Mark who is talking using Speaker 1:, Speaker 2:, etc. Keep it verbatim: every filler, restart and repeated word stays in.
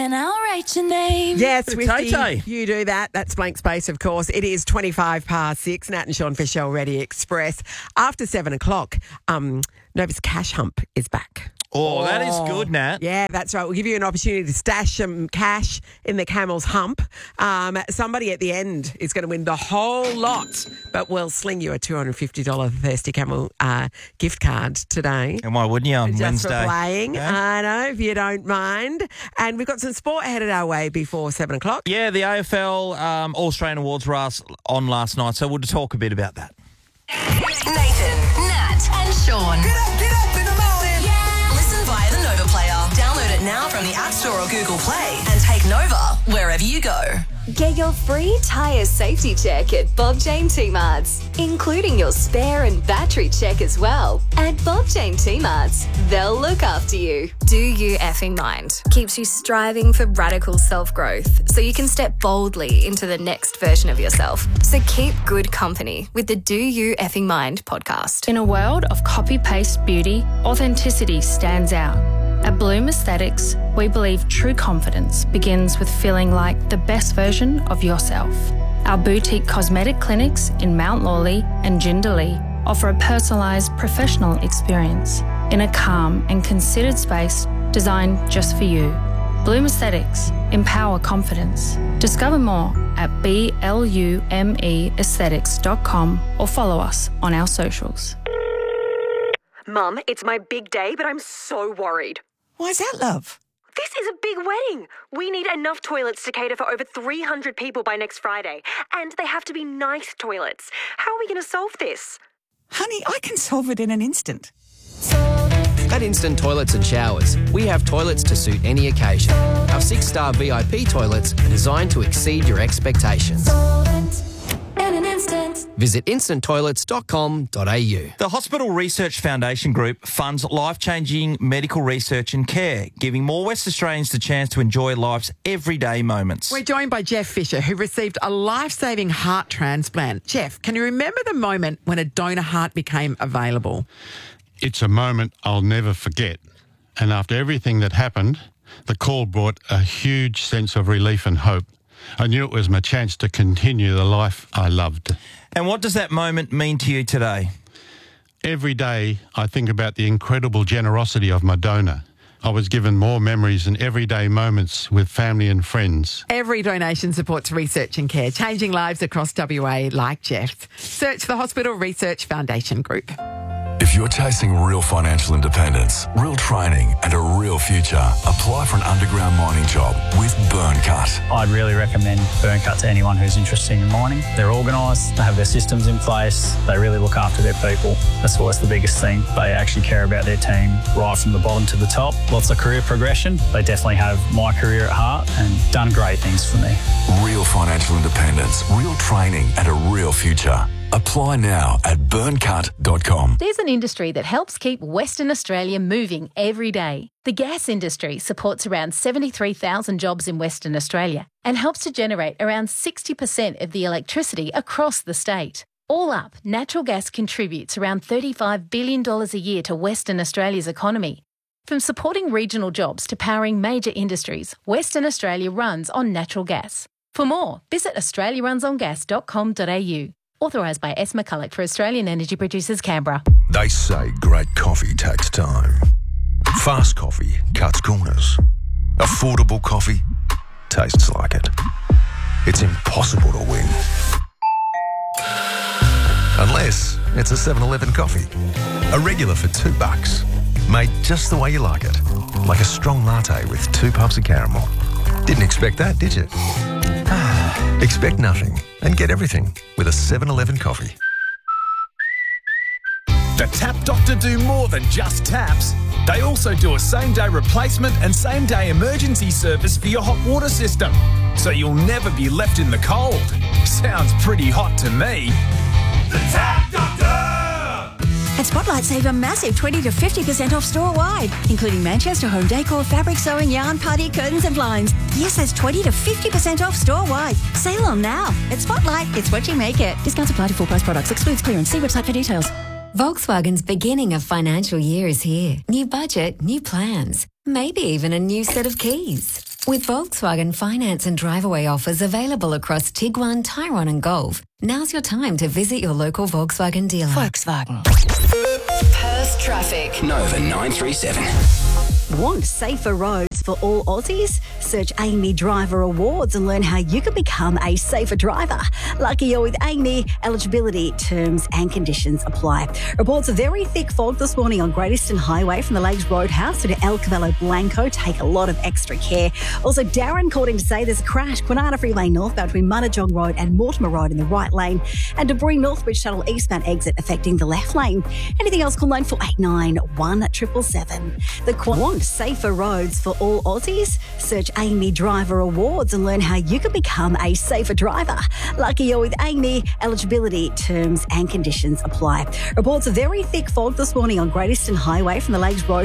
Speaker 1: And I'll write your name.
Speaker 2: Yes,
Speaker 3: Bit of
Speaker 2: Swifty,
Speaker 3: Tay-Tay.
Speaker 2: you do that. That's blank space, of course. It is twenty-five past six. Nat and Sean Fisher, Ready Express. After seven o'clock, um, Nova's Cash Hump is back.
Speaker 3: Oh, that is good, Nat.
Speaker 2: Yeah, that's right. We'll give you an opportunity to stash some cash in the Camel's Hump. Um, somebody at the end is going to win the whole lot, but we'll sling you a two hundred fifty dollars Thirsty Camel uh, gift card today.
Speaker 3: And why wouldn't you on
Speaker 2: Just
Speaker 3: Wednesday?
Speaker 2: for playing,
Speaker 3: Okay.
Speaker 2: I know, if you don't mind. And we've got some sport headed our way before seven o'clock.
Speaker 3: Yeah, the A F L um, All-Australian Awards were asked on last night, so we'll talk a bit about that.
Speaker 4: Nathan, Nat, and Sean.
Speaker 5: Get up, get up in the morning.
Speaker 4: Yeah. Listen via the Nova Player. Download it now from the App Store or Google Play and take Nova wherever you go.
Speaker 6: Get your free tyre safety check at Bob Jane T-Marts, including your spare and battery check as well. At Bob Jane T-Marts, they'll look after you. Do You Effing Mind keeps you striving for radical self-growth so you can step boldly into the next version of yourself. So keep good company with the Do You Effing Mind podcast.
Speaker 7: In a world of copy-paste beauty, authenticity stands out. At Bloom Aesthetics, we believe true confidence begins with feeling like the best version of yourself. Our boutique cosmetic clinics in Mount Lawley and Jindalee offer a personalised professional experience in a calm and considered space designed just for you. Bloom Aesthetics, empower confidence. Discover more at B L U M E aesthetics dot com or follow us on our socials.
Speaker 8: Mum, it's my big day, but I'm so worried.
Speaker 5: Why's that, love?
Speaker 8: This is a big wedding. We need enough toilets to cater for over three hundred people by next Friday. And they have to be nice toilets. How are we going to solve this?
Speaker 5: Honey, I can solve it in an instant.
Speaker 9: At Instant Toilets and Showers, we have toilets to suit any occasion. Our six-star V I P toilets are designed to exceed your expectations.
Speaker 1: In an instant.
Speaker 9: Visit instant toilets dot com dot a u.
Speaker 3: The Hospital Research Foundation Group funds life-changing medical research and care, giving more West Australians the chance to enjoy life's everyday moments.
Speaker 2: We're joined by Jeff Fisher, who received a life-saving heart transplant. Jeff, can you remember the moment when a donor heart became available?
Speaker 10: It's a moment I'll never forget. And after everything that happened, the call brought a huge sense of relief and hope. I knew it was my chance to continue the life I loved.
Speaker 3: And what does that moment mean to you today?
Speaker 10: Every day I think about the incredible generosity of my donor. I was given more memories and everyday moments with family and friends.
Speaker 2: Every donation supports research and care, changing lives across W A like Jeff. Search the Hospital Research Foundation Group.
Speaker 11: If you're chasing real financial independence, real training and a real future, apply for an underground mining job with Burncut.
Speaker 12: I'd really recommend Burncut to anyone who's interested in mining. They're organised, they have their systems in place, they really look after their people. That's always the biggest thing. They actually care about their team right from the bottom to the top. Lots of career progression. They definitely have my career at heart and done great things for me.
Speaker 11: Real financial independence, real training and a real future. Apply now at burncut dot com.
Speaker 13: There's an industry that helps keep Western Australia moving every day. The gas industry supports around seventy-three thousand jobs in Western Australia and helps to generate around sixty percent of the electricity across the state. All up, natural gas contributes around thirty-five billion dollars a year to Western Australia's economy. From supporting regional jobs to powering major industries, Western Australia runs on natural gas. For more, visit australia runs on gas dot com dot a u. Authorised by S. McCulloch for Australian Energy Producers, Canberra.
Speaker 11: They say great coffee takes time. Fast coffee cuts corners. Affordable coffee tastes like it. It's impossible to win. Unless it's a seven eleven coffee. A regular for two bucks. Made just the way you like it. Like a strong latte with two puffs of caramel. Didn't expect that, did you? Expect nothing and get everything with a seven eleven coffee.
Speaker 14: The Tap Doctor do more than just taps. They also do a same-day replacement and same-day emergency service for your hot water system, so you'll never be left in the cold. Sounds pretty hot to me. The Tap Doctor!
Speaker 15: At Spotlight, save a massive twenty to fifty percent off store-wide, including Manchester home decor, fabric sewing, yarn, party, curtains and blinds. Yes, that's twenty to fifty percent off store-wide. Sale on now. At Spotlight, it's what you make it. Discounts apply to full-price products. Excludes clearance. See website for details.
Speaker 16: Volkswagen's beginning of financial year is here. New budget, new plans, maybe even a new set of keys. With Volkswagen finance and drive-away offers available across Tiguan, Tyrone and Golf, now's your time to visit your local Volkswagen dealer.
Speaker 15: Volkswagen.
Speaker 4: Perth traffic.
Speaker 17: Nova nine three seven.
Speaker 15: Want safer roads for all Aussies? Search Amy Driver Awards and learn how you can become a safer driver. Lucky you're with Amy. Eligibility, terms and conditions apply. Reports of very thick fog this morning on Great Eastern Highway from the Lakes Roadhouse to El Caballo Blanco. Take a lot of extra care. Also, Darren called in to say there's a crash. Kwinana Freeway northbound between Munajong Road and Mortimer Road in the right lane. And Debris Northbridge Shuttle eastbound exit affecting the left lane. Anything else, call nine four eight nine, one seven seven seven. The Qu- Want safer roads for all Aussies? Search Amy Driver Awards and learn how you can become a safer driver. Lucky you're with Amy. Eligibility, terms and conditions apply. Reports of very thick fog this morning on Great Eastern Highway from the Lakes Road